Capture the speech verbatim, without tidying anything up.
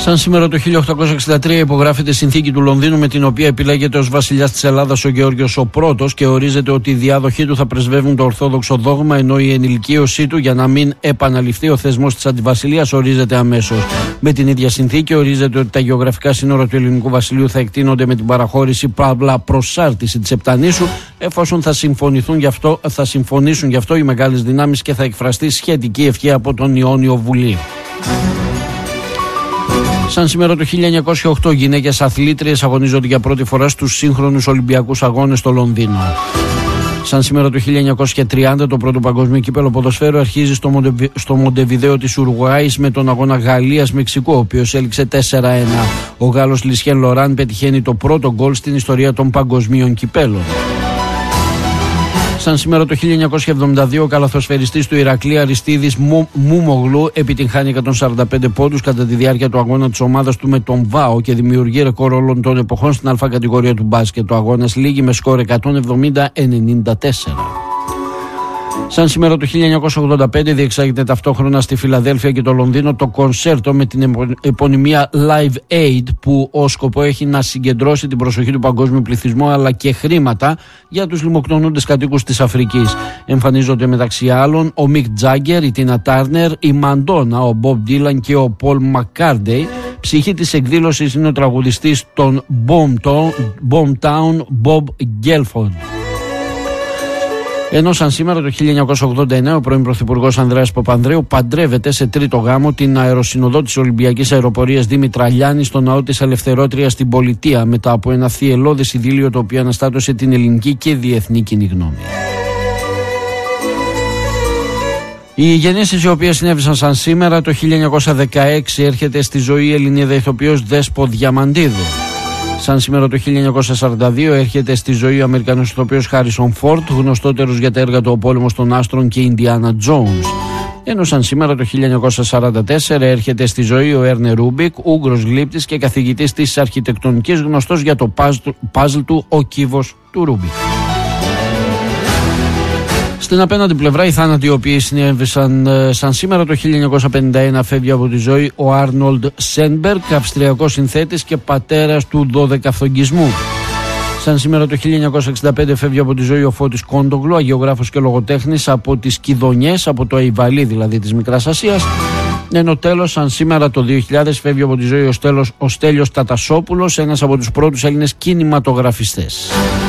Σαν σήμερα το χίλια οκτακόσια εξήντα τρία υπογράφεται η συνθήκη του Λονδίνου, με την οποία επιλέγεται ως βασιλιάς της Ελλάδας ο Γεώργιος ο Πρώτος και ορίζεται ότι οι διάδοχοί του θα πρεσβεύουν το ορθόδοξο δόγμα, ενώ η ενηλικίωσή του, για να μην επαναληφθεί ο θεσμός της αντιβασιλείας, ορίζεται αμέσως. Με την ίδια συνθήκη ορίζεται ότι τα γεωγραφικά σύνορα του ελληνικού βασιλείου θα εκτείνονται με την παραχώρηση παύλα προσάρτηση της Επτανήσου, εφόσον θα συμφωνηθούν γι' αυτό, θα συμφωνήσουν γι' αυτό οι μεγάλες δυνάμεις και θα εκφραστεί σχετική ευχή από τον Ιόνιο Βουλή. Σαν σήμερα το χίλια εννιακόσια οκτώ, γυναίκες αθλήτριες αγωνίζονται για πρώτη φορά στους σύγχρονους Ολυμπιακούς Αγώνες στο Λονδίνο. Σαν σήμερα το χίλια εννιακόσια τριάντα, το πρώτο παγκόσμιο κύπελλο ποδοσφαίρου αρχίζει στο, Μοντε, στο Μοντεβιδέο της Ουρουγουάης με τον αγώνα Γαλλίας-Μεξικού, ο οποίος έληξε τέσσερα ένα. Ο Γάλλος Λισιέν Λοράν πετυχαίνει το πρώτο γκολ στην ιστορία των παγκοσμίων κυπέλλων. Σαν σήμερα το χίλια εννιακόσια εβδομήντα δύο, ο καλαθοσφαιριστής του Ηρακλή Αριστίδης Μούμογλου επιτυγχάνει εκατόν σαράντα πέντε πόντους κατά τη διάρκεια του αγώνα της ομάδας του με τον ΒΑΟ και δημιουργεί ρεκόρ όλων των εποχών στην Α κατηγορία του μπάσκετ. Ο αγώνας λήγει με σκορ εκατόν εβδομήντα ενενήντα τέσσερα. Σαν σήμερα το χίλια εννιακόσια ογδόντα πέντε διεξάγεται ταυτόχρονα στη Φιλαδέλφια και το Λονδίνο το κονσέρτο με την επωνυμία Live Aid, που ως σκοπό έχει να συγκεντρώσει την προσοχή του παγκόσμιου πληθυσμού αλλά και χρήματα για τους λιμοκτονούντες κατοίκους της Αφρικής. Εμφανίζονται μεταξύ άλλων ο Μικ Τζάγκερ, η Τίνα Τάρνερ, η Μαντόνα, ο Μπομπ Ντίλαν και ο Πολ Μακκάρντεϊ. Ψυχή της εκδήλωσης είναι ο τραγουδιστής των Boomtown Bob Gelfond. Ενώ σαν σήμερα το χίλια εννιακόσια ογδόντα εννέα ο πρώην Πρωθυπουργός Ανδρέας Παπανδρέου παντρεύεται σε τρίτο γάμο την αεροσυνοδό της Ολυμπιακής Αεροπορίας Δήμητρα Λιάννη στο ναό της Ελευθερότριας στην Πολιτεία, μετά από ένα θυελλώδες ειδήλιο το οποίο αναστάτωσε την ελληνική και διεθνή κοινή γνώμη. Οι γεννήσεις οι οποίες συνέβησαν σαν σήμερα: το χίλια εννιακόσια δεκαέξι έρχεται στη ζωή η Ελληνίδα ηθοποιός Δέσπο Διαμαντίδου. Σαν σήμερα το χίλια εννιακόσια σαράντα δύο έρχεται στη ζωή ο Αμερικανός ηθοποιός Χάρισον Φόρντ, γνωστότερος για τα έργα του «Ο Πόλεμος των Άστρων» και «Ινδιάνα Τζόουνς». Ενώ σαν σήμερα το χίλια εννιακόσια σαράντα τέσσερα έρχεται στη ζωή ο Έρνε Ρούμπικ, Ούγγρος γλύπτης και καθηγητής της αρχιτεκτονικής, γνωστός για το παζλ του «Ο Κύβος του Ρούμπικ». Στην απέναντι πλευρά, οι θάνατοι οι οποίοι συνέβησαν σαν σήμερα το χίλια εννιακόσια πενήντα ένα φεύγει από τη ζωή ο Άρνολντ Σέντμπεργκ, αυστριακός συνθέτης και πατέρας του δωδεκαφθογγισμού. Σαν σήμερα το χίλια εννιακόσια εξήντα πέντε φεύγει από τη ζωή ο Φώτης Κόντογλου, αγιογράφος και λογοτέχνης από τις Κιδωνιές, από το Αϊβαλί δηλαδή της Μικράς Ασίας. Ενώ τέλος, σαν σήμερα το δύο χιλιάδες φεύγει από τη ζωή ο, Στέλος, ο Στέλιος Τατασόπουλος, ένας από τους πρώτους Έλληνες κινηματογραφιστές.